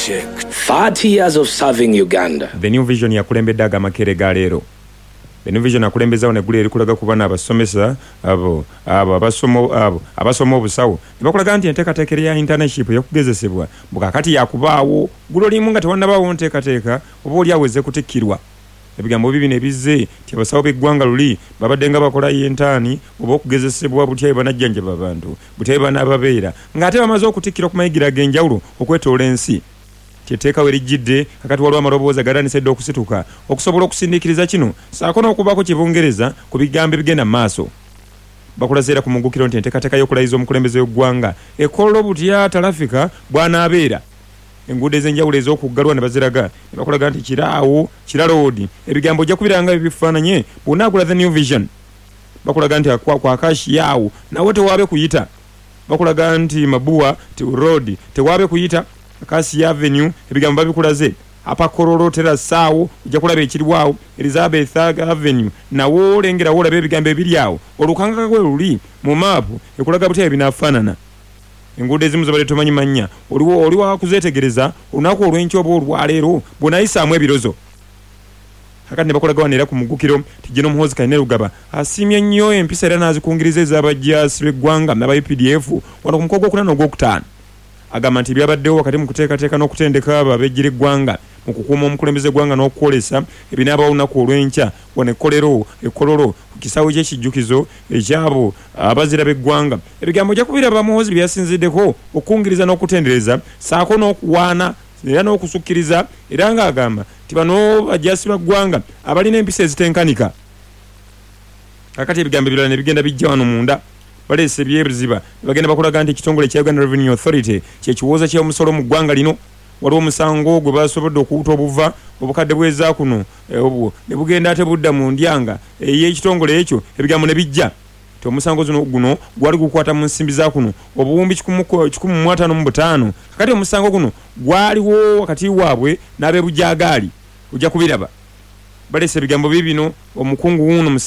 project. 30 years of serving Uganda. The New Vision yakulembedde Makerere leero. The New Vision akulembeza ne gule erikulaga kubana abasomesa abo abasoma obusawo nebakulaga nti enteekateeka ya internship yakugezesebwa bukakati yakubaawo gulo limu nga tewannabaawo nteekateeka oba oli aweze kutikkirwa. Ebigambo bibi ne bizze ti abasawo b'eggwanga luli babadde nga bakola yentaani oba okugezesebwa butya banajjanjaba abantu butya banababeera ng'ate bamaze okutikkira ku mayigira ag'enjawulo okwetoola ensi. Tieteka werijidde kakati waliwo amaloboozi agatandise okusituka okusobola okusindiikiriza kino saako n'okubaako kye bongereza ku bigambo ebigenda mu maaso. Bakulaze era ku mugukiro nti enteekateeka y'okulayiza omukulembeze w'eggwanga ekola butya talafika bw'anaabeera. Enguudo ez'enjawulo ez'okuggalwa ne baziraga ne bakulaga nti kiraawo kiraloodi ebigambo ojja kubiranga bifaananye bw'onaagula The New Vision. Bakulaga nti kwa Akashi yaawo nawe tewaabe kuyita. Bakulaga nti Mabuwa road tewaabe kuyita. Kasi Avenue ebigambo babikulaze apakororo terasaawo ojja kulaba ekiriwaawo Elizabeth Avenue nawo olengera wolabe ebigambo ebiryawo olukanga gwe luli mu maapu ekulaga butya ebinaafaanana. Enguudo ezimu zabadde tomanyi mannya oli wakuzeetegereza olunaku olw'enkya oba olwaleero bw'onayisaamu ebirozo. Kakati ne bakulaga wano era ku mugukiro tijjeno Muhoozi Kayine Lugaba asiimye nnyo empisa era n'azikungiriza ez'abajjaasi b'eggwanga n'aba UPDF wano ku mukogo ogw'okuna n'ogwokutaano. Agamba nti byabaddewo wakati mu kuteekateeka n'okutendeka ababejjira eggwanga mu kukuuma omukulembeze eggwanga n'okukolesa ebinaaba olunaku olw'enkya wano ekkololo ku kisaawe ky'ekijjukizo ekyabo abazira b'eggwanga. Ebigambo ojja kubiraba Muhoozi byasinziddeko okungiriza n'okutendereza saako n'okuwaana era n'okusukkiriza era ng'agamba nti bano bajjaasi ba ggwanga abalina empisa ezitenkanika. Kakati ebigambo ebirala ne bigenda bijja wano munda. Balese byebuziba bagenda bakulaga nti ekitongole kya Uganda Revenue Authority kyekiwooza ky'omusolo mu ggwanga lino waliwo omusango gwe basobodde okuwuta obuva obukadde bweza kuno obwo ne bugenda ate budda mu ndyanga ey'ekitongole ekyo ebigambo ne bijja ti omusango guno gwali gukwata mu nsimbi za kuno obuwumbi 155. Kakati omusango guno gwaliwo wakati waabwe n'ab'ebujjagaali ojja kubiraba. Balese ebigambo bibino omukungu wuno